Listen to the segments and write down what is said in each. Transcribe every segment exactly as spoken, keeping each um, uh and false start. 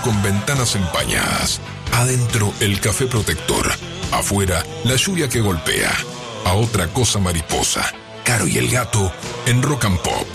con ventanas empañadas. Adentro el café protector. Afuera la lluvia que golpea. A otra cosa mariposa. Caro y el gato en Rock and Pop.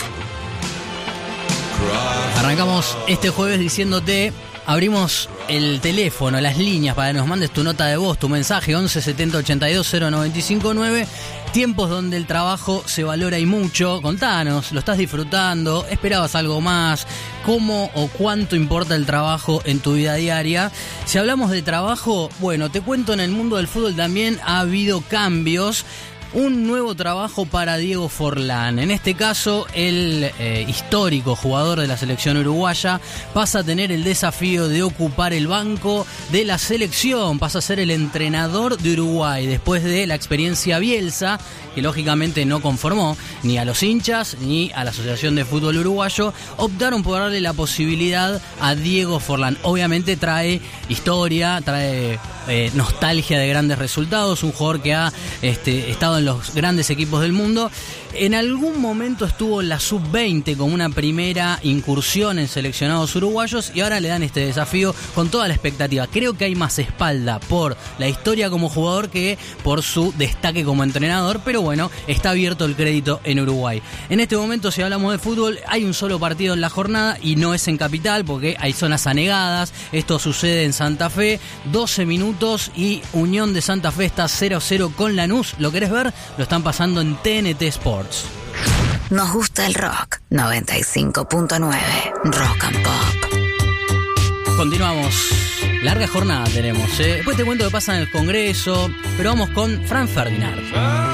Arrancamos este jueves diciéndote, abrimos el teléfono, las líneas para que nos mandes tu nota de voz, tu mensaje, once setenta ochenta y dos cero noventa y cinco nueve. Tiempos donde el trabajo se valora y mucho. Contanos, ¿lo estás disfrutando? ¿Esperabas algo más? ¿Cómo o cuánto importa el trabajo en tu vida diaria? Si hablamos de trabajo, bueno, te cuento, en el mundo del fútbol también ha habido cambios. Un nuevo trabajo para Diego Forlán. En este caso, el eh, histórico jugador de la selección uruguaya pasa a tener el desafío de ocupar el banco de la selección. Pasa a ser el entrenador de Uruguay después de la experiencia Bielsa, que lógicamente no conformó ni a los hinchas ni a la Asociación de Fútbol Uruguayo. Optaron por darle la posibilidad a Diego Forlán. Obviamente trae historia, trae eh, nostalgia de grandes resultados. Un jugador que ha este, estado en los grandes equipos del mundo. En algún momento estuvo en la sub veinte como una primera incursión en seleccionados uruguayos y ahora le dan este desafío con toda la expectativa. Creo que hay más espalda por la historia como jugador que por su destaque como entrenador, pero bueno, está abierto el crédito en Uruguay. En este momento, si hablamos de fútbol, hay un solo partido en la jornada y no es en Capital porque hay zonas anegadas. Esto sucede en Santa Fe, doce minutos y Unión de Santa Fe está cero a cero con Lanús. ¿Lo querés ver? Lo están pasando en T N T Sports. Nos gusta el rock. noventa y cinco punto nueve Rock and Pop. Continuamos. Larga jornada tenemos, ¿eh? Después te cuento qué pasa en el Congreso, pero vamos con Fran Ferdinand.